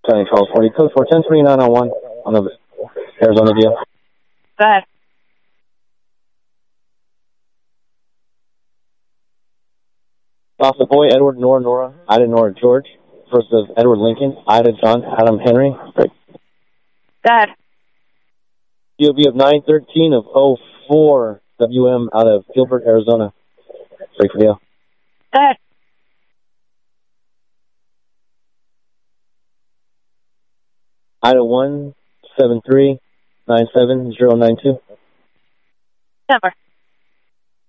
County Charles 40, code for 1029 on the Arizona deal. Go ahead. Off the boy, Edward, Nora, Ida, Nora, George. First of Edward Lincoln, Ida, John, Adam, Henry. Great. Go ahead. DOB of 913 of 04 WM out of Gilbert, Arizona. Break for deal. Go ahead. Ida 173979092. Number.